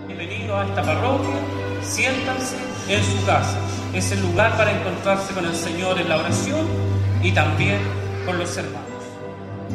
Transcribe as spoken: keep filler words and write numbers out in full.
Bienvenido a esta parroquia, siéntanse en su casa. Es el lugar para encontrarse con el Señor en la oración y también con los hermanos.